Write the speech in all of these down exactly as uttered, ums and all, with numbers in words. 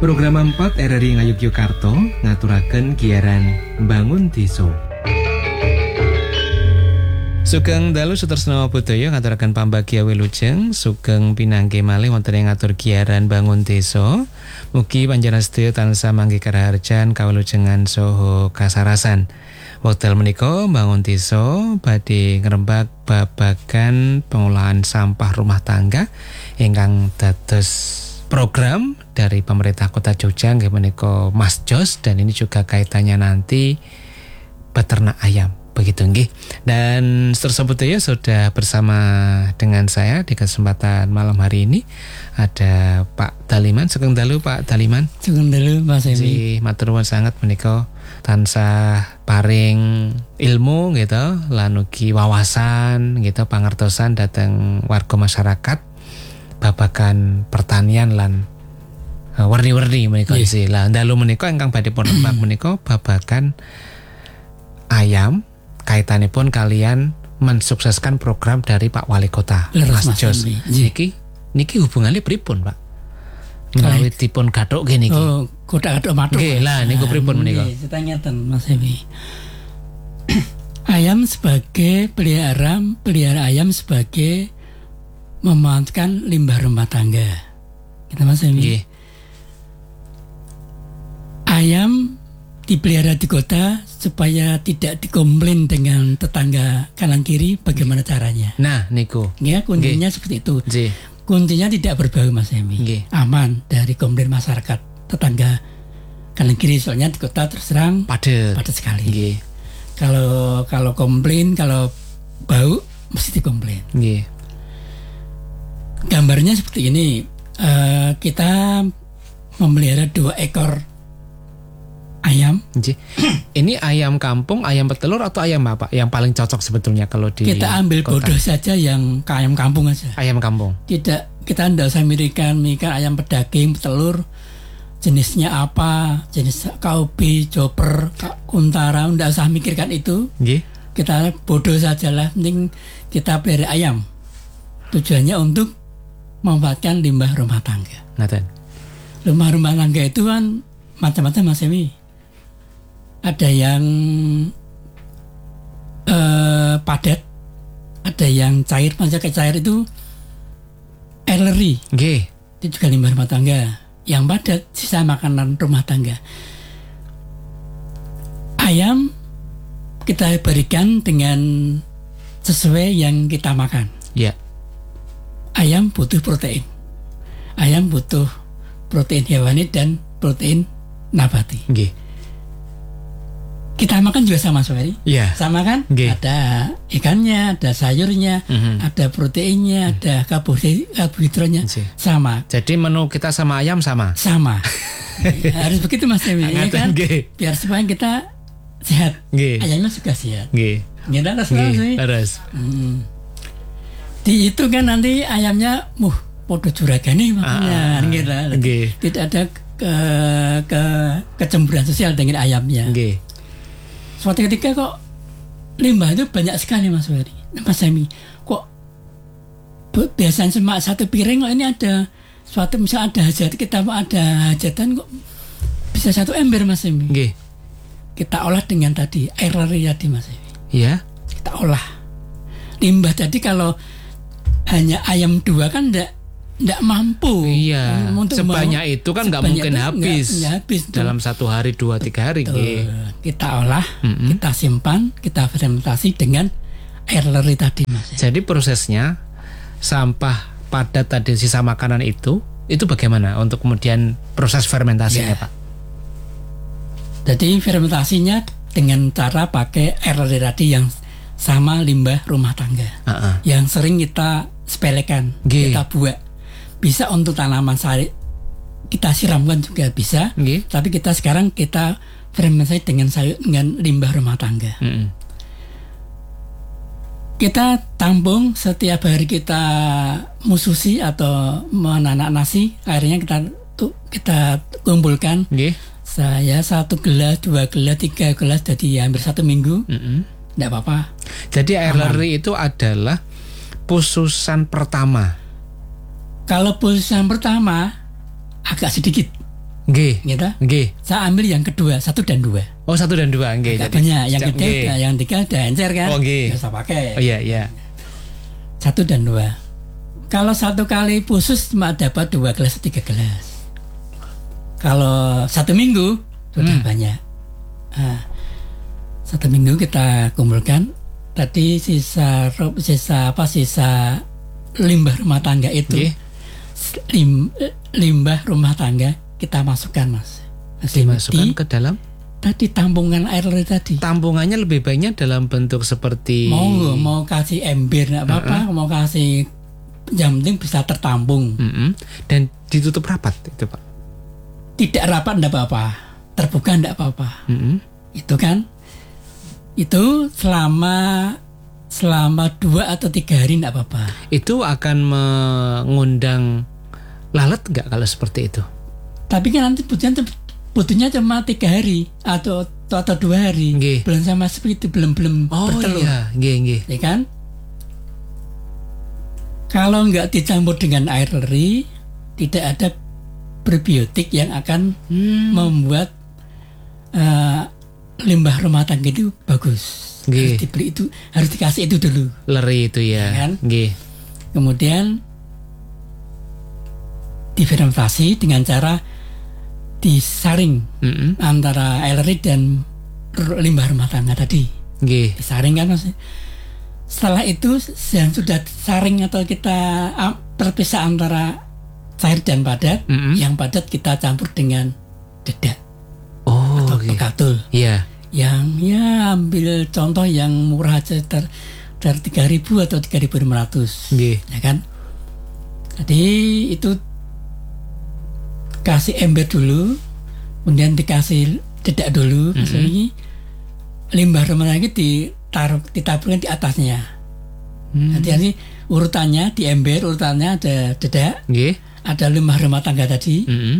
Program empat R R I Ngayogyakarta ngaturaken giaran Bangun Desa. Sugeng dalu sutresna budaya ngaturaken pambagya wilujeng sugeng pinanggih malih wonten ing ngatur giaran Bangun Desa. Mugi panjenengan sedaya tansah manggih karaharjan kawilujengan saha kasarasan. Wekdal menika Bangun Desa badhe ngrembak babagan pengolahan sampah rumah tangga ingkang dados program dari pemerintah Kota Jogja nggih menika Mas Jos, dan ini juga kaitannya nanti peternak ayam. Begitu nggih. Dan tersebut ya sudah bersama dengan saya di kesempatan malam hari ini ada Pak Daliman. Sugeng dalu Pak Daliman. Sugeng dalu Mas Emi. Matur nuwun sangat menika tansah paring ilmu gitu lan ugi wawasan gitu pangertosan dhateng warga masyarakat babagan pertanian lan uh, werni-werni menika isi. Lah dalu menika ingkang badhe pun rembak menika babagan ayam kaitanipun kalian mensukseskan program dari Pak Wali Kota Mas, Mas Jos. Niki niki hubungannya pripun Pak? Menawi dipun gathuk niki. Oh, gathuk mathuk. Nggih, lah niku pripun menika? Nggih, ngeten Mas Emi. Ayam sebagai pelihara pelihara ayam sebagai memanfaatkan limbah rumah tangga. Kita Mas Emi. Nggih. Ayam dipelihara di kota supaya tidak dikomplain dengan tetangga kanan kiri. Bagaimana caranya? Nah, niku. Ya, kuncinya Nggih. Seperti itu. Nggih. Kuncinya tidak berbau Mas Emi. Nggih. Aman dari komplain masyarakat tetangga kanan kiri, soalnya di kota terus terang padat. Padat sekali. Nggih. Kalau kalau komplain, kalau bau mesti dikomplain. Nggih. Gambarnya seperti ini. Uh, kita memelihara dua ekor ayam. Ini ayam kampung, ayam petelur atau ayam apa? Yang paling cocok sebetulnya kalau di kita ambil kota. Bodoh saja yang ke ayam kampung aja. Ayam kampung. Tidak, kita tidak usah mikirkan mikirkan ayam pedaging, petelur, jenisnya apa, jenis K O B, Joper, Kuntara, tidak usah mikirkan itu. Nggih. Kita bodoh sajalah, penting kita pelihara ayam. Tujuannya untuk memanfaatkan limbah rumah tangga. Ngaten. Limbah rumah tangga itu kan macam-macam Mas Emi. Ada yang uh, padat, ada yang cair. Maksudnya cair itu eleri. Nggih. Itu juga limbah rumah tangga. Yang padat sisa makanan rumah tangga. Ayam kita berikan dengan sesuai yang kita makan. Ya. Ayam butuh protein. Ayam butuh protein hewani dan protein nabati. Nggih. Kita makan juga sama Soeri. Iya. Sama kan? Nggih. Ada ikannya, ada sayurnya, mm-hmm. ada proteinnya, mm. ada karbohidratnya. Sama. Jadi menu kita sama ayam sama. Sama. Harus begitu Mas Emi. Ya kan? Biar supaya kita sehat. Nggih. Ayamnya juga sehat. Nggih. Nggih, harus Nggih. Harus. Hmm. Di itu kan nanti ayamnya, muh, podo juragane makanya. Ah, nggih. Tidak ada ke, ke kecemburuan sosial dengan ayamnya. Nggih. Suatu ketika kok limbah itu banyak sekali Mas Weri, Mas Emi. Kok biasanya cuma satu piring, kok ini ada suatu misal ada hajat, kita mau ada hajatan kok bisa satu ember Mas Emi. Nggih. Kita olah dengan tadi air leri tadi Mas Emi. Iya. Kita olah limbah tadi. Kalau hanya ayam dua kan enggak Nggak mampu. Iya. Sebanyak mau, itu kan nggak mungkin enggak, habis. Enggak, enggak habis dalam satu hari, dua, tiga hari. Gitu. Kita olah, mm-hmm. kita simpan, kita fermentasi dengan air leri tadi Mas. Jadi prosesnya sampah padat tadi sisa makanan itu, itu bagaimana untuk kemudian proses fermentasinya ya. Pak? Jadi fermentasinya dengan cara pakai air leri tadi yang sama limbah rumah tangga. Uh-uh. Yang sering kita sepelekan, G. kita buat. Bisa untuk tanaman sari kita siramkan juga bisa. Nggih. Tapi kita sekarang kita fermentasi dengan sayur dengan limbah rumah tangga. Mm-hmm. Kita tampung setiap hari, kita mususi atau menanak nasi, akhirnya kita tuh kita kumpulkan. Nggih. Saya satu gelas, dua gelas, tiga gelas, jadi hampir satu minggu. Mm-hmm. Nggak apa-apa. Jadi air leri itu adalah pususan pertama. Kalau pususan pertama agak sedikit. Nggih. Gitu. Nggih. Saya ambil yang kedua, satu dan dua. Oh, satu dan dua, nggih. Jadi banyak. Yang ketiga, yang tiga ada encer kan. Oh, nggih. Bisa pakai. Oh iya, iya. Satu dan dua. Kalau satu kali khusus cuma dapat dua gelas, tiga gelas. Kalau satu minggu sudah hmm. banyak. Nah, satu minggu kita kumpulkan. Tadi sisa sisa apa sisa limbah rumah tangga itu. Okay. Lim, limbah rumah tangga kita masukkan, Mas. Mas Dimasukkan ke dalam tadi tampungan air lari tadi. Tampungannya lebih baiknya dalam bentuk seperti mau mau kasih ember enggak apa-apa, uh-uh. mau kasih yang penting bisa tertampung. Uh-uh. Dan ditutup rapat itu, Pak. Tidak rapat enggak apa-apa. Terbuka enggak apa-apa. Uh-uh. Itu kan itu selama selama dua atau tiga hari enggak apa-apa. Itu akan mengundang lalat enggak kalau seperti itu? Tapi kan nanti butuhnya butuhnya cuma tiga hari atau atau, atau dua hari. Nggih. Belum sama seperti itu, belum belum oh, bertelur. Iya, nggih, nggih. Ya kan? Kalau nggak dicampur dengan air leri, tidak ada probiotik yang akan hmm. membuat uh, limbah rumah tangga itu bagus. Nggih. Harus dibeli itu, harus dikasih itu dulu. Leri itu ya. Ya kan? Nggih. Kemudian difermentasi dengan cara disaring mm-hmm. antara air leri dan limbah rumah tangga tadi. Nggih. Disaring kan Mas. Setelah itu yang sudah saring atau kita terpisah antara cair dan padat, mm-hmm. yang padat kita campur dengan dedak. Oh, atau okay. pekatul. Iya. Yeah. Yang ya ambil contoh yang murah aja ter dari tiga ribu atau tiga ribu lima ratus. Nggih. Ya kan? Jadi itu kasih ember dulu, kemudian dikasih dedak dulu, mm-hmm. maksudnya limbah rumah tangga ditaruh ditaburkan di atasnya. Mm. Nanti nanti urutannya di ember urutannya ada dedak, okay. ada limbah rumah tangga tadi, mm-hmm.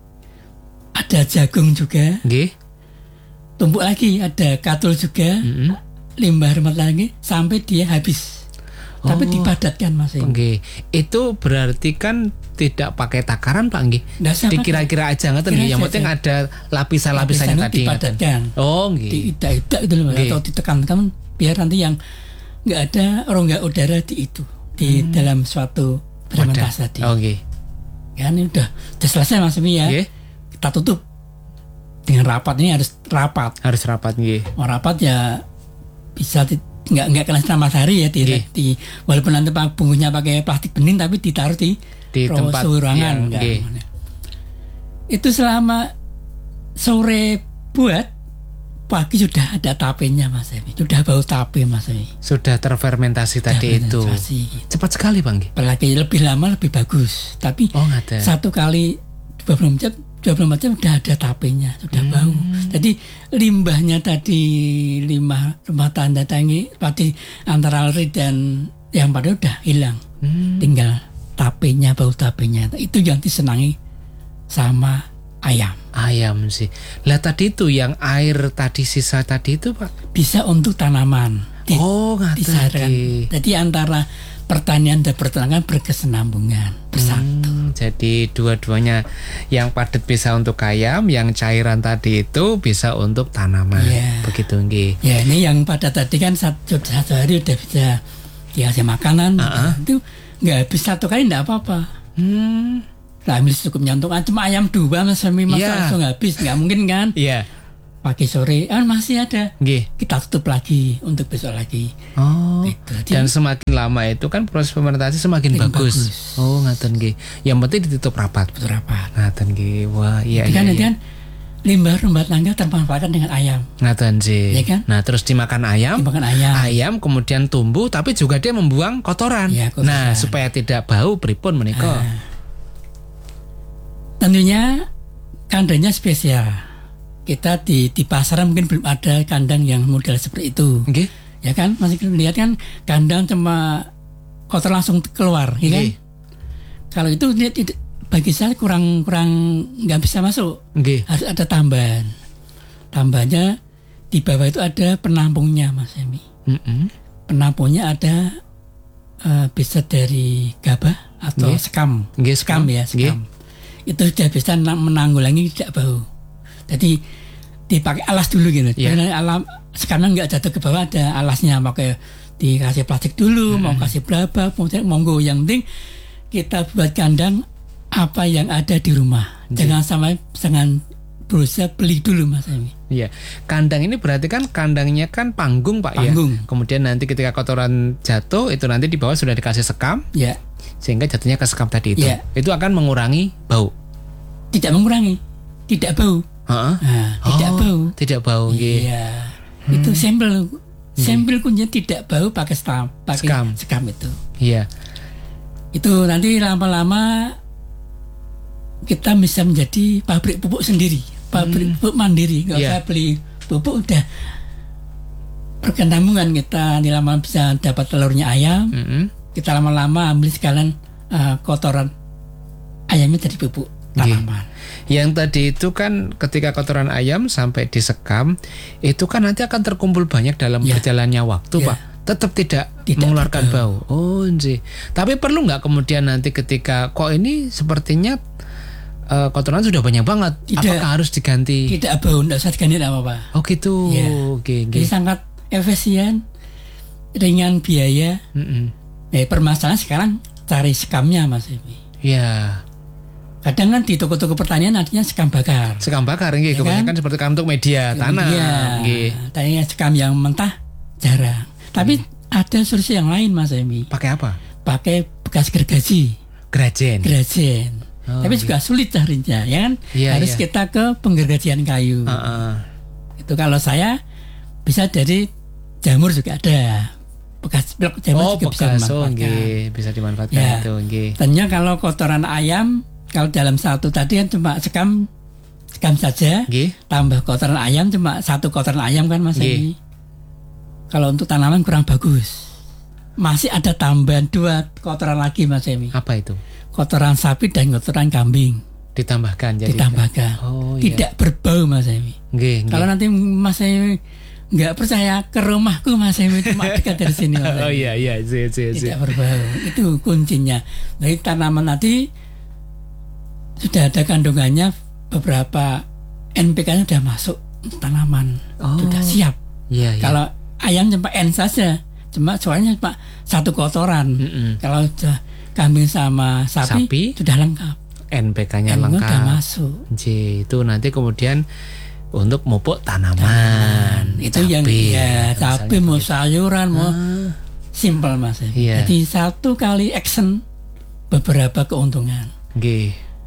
ada jagung juga, okay. tumpuk lagi ada katul juga, mm-hmm. limbah rumah tangga sampai dia habis. Oh. Tapi dipadatkan Mas. Oke, okay. Itu berarti kan tidak pakai takaran Pak nggih. Dikira-kira aja ngoten nggih. Yang penting ada lapisan-lapisannya tadi. Dipadatkan. Oh nggih. Diidak-idak itu loh atau ditekan-tekan biar nanti yang enggak ada rongga udara di itu di hmm. dalam suatu fermentasi tadi. Oke. Okay. Ya ini udah udah selesai Mas Mi ya. Okay. Kita tutup dengan rapat, ini harus rapat. Harus rapat nggih. Mau rapat ya bisa di, nggak nggak kena sinar matahari ya di, okay. di walaupun nanti bungkusnya pakai plastik bening tapi ditaruh di di tempat ruangan yang, okay. Itu selama sore buat pagi sudah ada tapenya Mas Emi, sudah bau tape Mas Emi, sudah terfermentasi sudah tadi fermentasi. Itu cepat sekali Bang. Apalagi lebih lama lebih bagus, tapi oh, satu kali dua puluh menit dua puluh menit sudah ada tapenya, sudah hmm. bau. Jadi limbahnya tadi limbah rumah tangga tanggi tadi antara leri dan yang pada udah hilang, hmm. tinggal tapenya, bau tapenya. Itu yang disenangi sama ayam. Ayam sih. Lah tadi itu yang air tadi sisa tadi itu Pak bisa untuk tanaman. Di, oh ngerti. Jadi antara pertanian dan pertanian berkesinambungan bersatu. Hmm, jadi dua-duanya yang padat bisa untuk ayam, yang cairan tadi itu bisa untuk tanaman. Yeah. Begitu nggih. Ya ini yang padat tadi kan satu, satu hari udah bisa dikasih makanan. Uh-huh. Itu nggak habis satu kali nggak apa-apa. Hmm. Nah, ambil secukupnya untuk cuma ayam dua Mas Femi masa yeah. langsung habis nggak mungkin kan? Iya. Yeah. Pagi sore ah masih ada. Nggih. Kita tutup lagi untuk besok lagi. Oh. Gitu. Dan semakin lama itu kan proses fermentasi semakin bagus. bagus. Oh, ngaten nggih. Yang penting ditutup rapat. Tutup rapat. Ngaten nggih. Wah, iya iya. Kan iya. kan limbah rumah tangga termanfaatkan dengan ayam. Ngaten sih. Ya kan? Nah, terus dimakan ayam. Dimakan ayam. Ayam kemudian tumbuh tapi juga dia membuang kotoran. Ya, kotoran. Nah, supaya tidak bau pripun menika. Nah. Tentunya kandangnya spesial. Kita di di pasaran mungkin belum ada kandang yang model seperti itu. Okay. Ya kan? Masih lihat kan kandang cuma kotor langsung keluar, ya kan? Okay. Kalau itu lihat bagi saya kurang kurang nggak bisa masuk. Okay. Harus ada tambahan. Tambahnya di bawah itu ada penampungnya Mas Emi. Mm-hmm. Penampungnya ada uh, bisa dari gabah atau okay. sekam. Okay, sekam ya, sekam. Okay. itu sudah bisa menanggulangi tidak bau. Jadi dipakai alas dulu gitu. Yeah. Alam sekarang nggak jatuh ke bawah, ada alasnya, pakai dikasih plastik dulu, mm-hmm. mau kasih berapa, monggo. Yang penting kita buat kandang apa yang ada di rumah. Mm-hmm. Jangan sampai jangan berusaha beli dulu Mas Emi. Iya, kandang ini berarti kan kandangnya kan panggung Pak panggung. ya. Kemudian nanti ketika kotoran jatuh itu nanti di bawah sudah dikasih sekam. Ya. Sehingga jatuhnya ke sekam tadi itu. Ya. Itu akan mengurangi bau. Tidak mengurangi, tidak bau. Heeh. Nah, tidak oh, bau. Tidak bau nggih. Iya. Hmm. Itu sampel sampel kuncinya tidak bau pakai sekam, pakai sekam. sekam itu. Iya. Itu nanti lama-lama kita bisa menjadi pabrik pupuk sendiri, pabrik hmm. pupuk mandiri, nggak yeah. usah beli pupuk, udah perkentambungan kita. Nanti lama bisa dapat telurnya ayam, mm-hmm. kita lama-lama ambil sekalian uh, kotoran ayamnya jadi pupuk tanaman. Yang tadi itu kan ketika kotoran ayam sampai disekam, itu kan nanti akan terkumpul banyak dalam yeah. berjalannya waktu yeah. Pak. Tetap tidak, tidak mengeluarkan bau. Oh, sih. Tapi perlu nggak kemudian nanti ketika kok ini sepertinya uh, kotoran sudah banyak banget, tidak, apakah harus diganti? Tidak bau, tidak usah diganti apa-apa. Oh gitu. Ya. Oke, Jadi sangat efisien, ringan biaya. Mm-mm. Eh, permasalahan sekarang cari sekamnya Mas Emi. Ya. Kadang kan di toko-toko pertanian artinya sekam bakar. Sekam bakar, nggih. Ya kebanyakan kan? Seperti sekam untuk media tanam. Iya. Tapi sekam yang mentah jarang. Tapi hmm. ada solusi yang lain Mas Emi. Pakai apa? Pakai bekas gergaji. Grajen. Grajen. Oh, tapi juga sulit carinya, ya kan? Ya, harus ya. Kita ke penggergajian kayu. Uh-uh. Itu kalau saya bisa dari jamur juga ada. Bekas blok jamur oh, juga bekas, bisa dimanfaatkan. Oh, okay. Bisa dimanfaatkan ya. itu, okay. Ternyata kalau kotoran ayam, kalau dalam satu tadi kan cuma sekam sekam saja. Okay. Tambah kotoran ayam cuma satu kotoran ayam kan Mas okay. ini. Kalau untuk tanaman kurang bagus. Masih ada tambahan dua kotoran lagi Mas Emi. Apa itu? Kotoran sapi dan kotoran kambing. Ditambahkan jadi. Ditambahkan. Oh, tidak iya. berbau Mas Emi. Nggih, kalau nanti Mas Emi nggak percaya ke rumahku Mas Emi cuma dekat dari sini Mas Emi. Oh iya iya, iya, iya, iya. Tidak berbau. Itu kuncinya. Dari tanaman tadi sudah ada kandungannya, beberapa N P K-nya sudah masuk tanaman. Oh. Sudah siap. Iya, iya. Kalau ayam cuma N saja, cuma soalnya cuma satu kotoran. Mm-mm. Kalau sudah kambing sama sapi, sapi sudah lengkap. N P K-nya lengkap. Sudah masuk. J, itu nanti kemudian untuk pupuk tanaman. tanaman. Itu cabai, yang ya cabai mau sayuran mau ah. simple Mas. Iya. Jadi satu kali action beberapa keuntungan. G.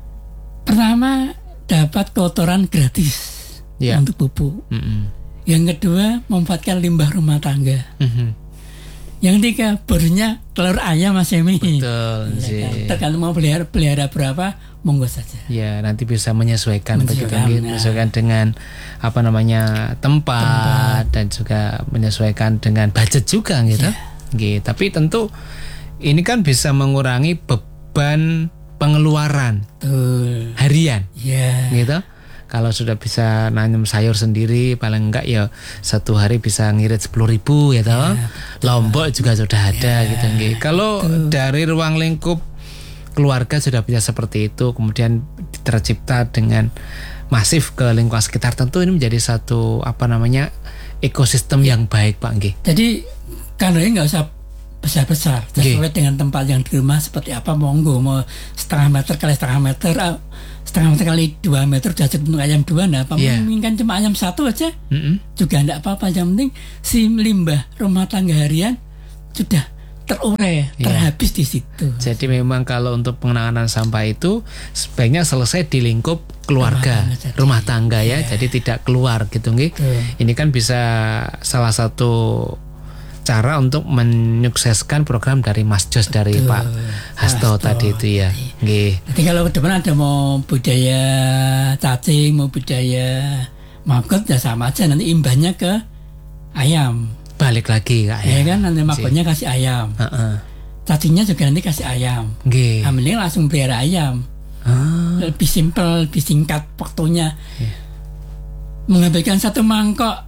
Pertama dapat kotoran gratis yeah. untuk pupuk. Mm-hmm. Yang kedua memanfaatkan limbah rumah tangga. Mm-hmm. Yang ketiga barunya telur ayam Mas Emi. Betul ya, sih. Kan? Kalau mau pelihara pelihara berapa monggo saja. Ya nanti bisa menyesuaikan, menyesuaikan, begitu, nah. menyesuaikan dengan apa namanya tempat, tempat dan juga menyesuaikan dengan budget juga gitu. Yeah. Gitu. Tapi tentu ini kan bisa mengurangi beban pengeluaran Betul. harian. Yeah. Gitu. Kalau sudah bisa nanam sayur sendiri, paling enggak ya satu hari bisa ngirit sepuluh ribu ya toh. Ya, Lombok juga sudah ada ya, gitu. Kalau dari ruang lingkup keluarga sudah bisa seperti itu, kemudian tercipta dengan masif ke lingkungan sekitar, tentu ini menjadi satu apa namanya ekosistem ya. yang baik Pak Nggih. Jadi kandangnya nggak usah besar-besar, sesuai dengan tempat yang di rumah seperti apa monggo, mau setengah meter kali setengah meter. Setengah meter kali dua meter sudah cukup untuk ayam dua, nah apa yeah. menginginkan cuma ayam satu aja mm-hmm. juga enggak apa-apa. Yang penting si limbah rumah tangga harian sudah terurai, yeah. terhabis di situ. Jadi memang kalau untuk penanganan sampah itu sebaiknya selesai di lingkup keluarga, rumah tangga, jadi, rumah tangga ya, yeah. jadi tidak keluar gitu nggih. Ini kan bisa salah satu cara untuk menyukseskan program dari Mas Jos dari Betul. Pak Hasto, Hasto tadi itu ya. Nggih. Jadi kalau ke depan ada mau budaya cacing, mau budaya maggot ya sama aja, nanti imbasnya ke ayam. Balik lagi ke ayam. Ya kan, nanti maggotnya kasih ayam. Uh-uh. Cacingnya juga nanti kasih ayam. Nggih. Nah, mending langsung pelihara ayam. Uh. Lebih simpel, lebih singkat waktunya. Yeah. Menghabiskan satu mangkok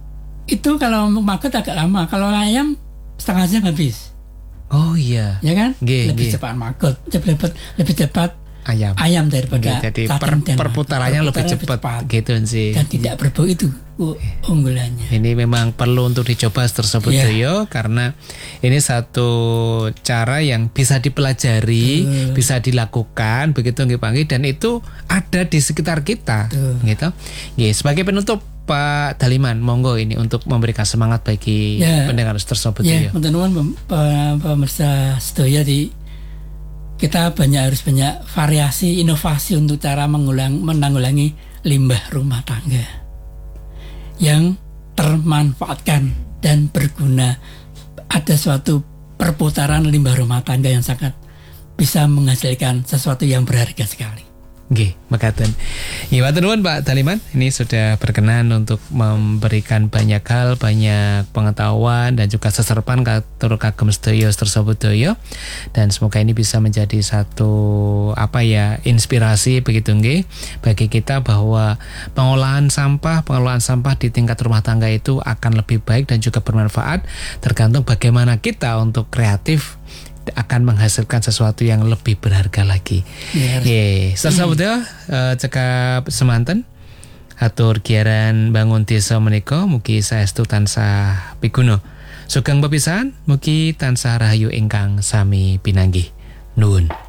itu kalau maggot agak lama, kalau ayam setengah jam habis. Oh iya. Ya kan? G, lebih G. cepat maggot, lebih cepat lebih cepat ayam. Ayam daripada Jadi per, perputarannya lebih cepat, cepat gitu sih. Dan tidak berbau itu uh, unggulannya. Ini memang perlu untuk dicoba tersebut yeah. Yo, karena ini satu cara yang bisa dipelajari, uh. bisa dilakukan begitu nggih Pak, dan itu ada di sekitar kita, uh. gitu. Nggih, sebagai penutup Pak Daliman, monggo ini untuk memberikan semangat bagi yeah. pendengar tersebut. Ya, teman-teman pemirsa sedaya di kita banyak harus banyak variasi inovasi untuk cara mengulang menanggulangi limbah rumah tangga yang termanfaatkan dan berguna. Ada suatu perputaran limbah rumah tangga yang sangat bisa menghasilkan sesuatu yang berharga sekali. Nggih, mekaten. Nggih, matur nuwun Pak Daliman, ini sudah berkenan untuk memberikan banyak hal, banyak pengetahuan dan juga seserpan katur kagem sedaya tersebut doyo. Dan semoga ini bisa menjadi satu apa ya, inspirasi begitu nggih bagi kita bahwa pengolahan sampah, pengelolaan sampah di tingkat rumah tangga itu akan lebih baik dan juga bermanfaat, tergantung bagaimana kita untuk kreatif akan menghasilkan sesuatu yang lebih berharga lagi. Nggih, sasampun uh, cekap semanten atur giaran bangun desa menika mugi saestu tansah piguno. Sugeng pepisahan mugi tansah rahayu ingkang sami pinanggih. Nuwun.